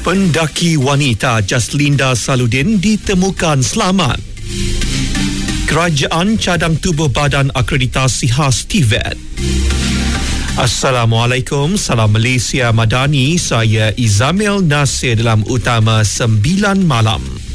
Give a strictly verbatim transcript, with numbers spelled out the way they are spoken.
Pendaki wanita Jaslinda Saludin ditemukan selamat. Kerajaan cadang tubuh Badan Akreditasi Khas T V E T. Assalamualaikum, salam Malaysia Madani. Saya Izamil Nasir dalam Utama sembilan Malam.